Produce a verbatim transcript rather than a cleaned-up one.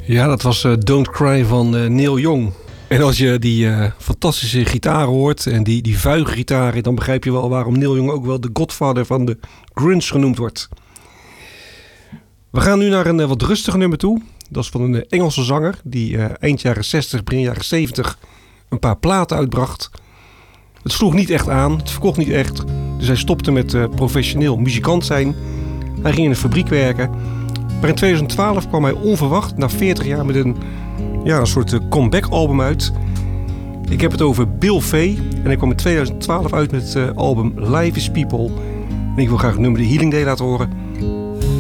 Ja, dat was uh, Don't Cry van uh, Neil Young. En als je die uh, fantastische gitaar hoort en die, die vuige gitaar, dan begrijp je wel waarom Neil Young ook wel de godfather van de grunge genoemd wordt. We gaan nu naar een uh, wat rustiger nummer toe. Dat is van een uh, Engelse zanger die uh, eind jaren zestig, begin jaren zeventig een paar platen uitbracht. Het sloeg niet echt aan, het verkocht niet echt. Dus hij stopte met uh, professioneel muzikant zijn. Hij ging in een fabriek werken. Maar in twintig twaalf kwam hij onverwacht na veertig jaar met een, ja, een soort uh, comeback album uit. Ik heb het over Bill Fay. En hij kwam in twintig twaalf uit met het uh, album Life is People. En ik wil graag het nummer The Healing Day laten horen.